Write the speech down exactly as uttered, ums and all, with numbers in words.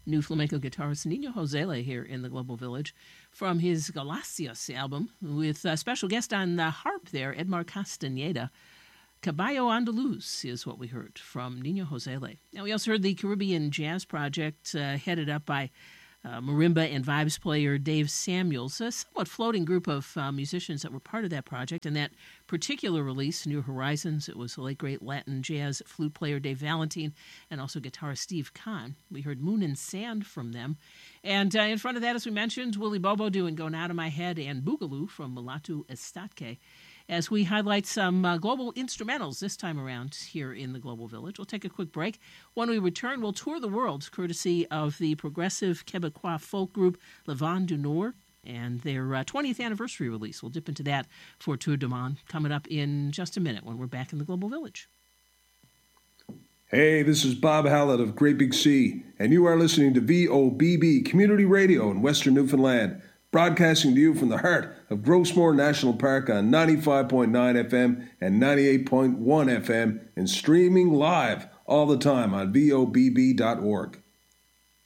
new flamenco guitarist Nino Josele here in the Global Village from his Galacias album with a special guest on the harp there, Edmar Castaneda. Caballo Andaluz is what we heard from Nino Josele. Now, we also heard the Caribbean Jazz Project uh, headed up by uh, marimba and vibes player Dave Samuels, a somewhat floating group of uh, musicians that were part of that project. And that particular release, New Horizons, it was the late great Latin jazz flute player Dave Valentine and also guitarist Steve Kahn. We heard Moon and Sand from them. And uh, in front of that, as we mentioned, Willie Bobo doing Going Out of My Head and Boogaloo from Mulatu Estatke, as we highlight some uh, global instrumentals this time around here in the Global Village. We'll take a quick break. When we return, we'll tour the world, courtesy of the progressive Quebecois folk group Le Vent du Nord and their uh, twentieth anniversary release. We'll dip into that for Tour de Monde coming up in just a minute when we're back in the Global Village. Hey, this is Bob Hallett of Great Big Sea, and you are listening to V O B B Community Radio in Western Newfoundland, broadcasting to you from the heart of Grossmore National Park on ninety-five point nine F M and ninety-eight point one F M, and streaming live all the time on V O B B dot org.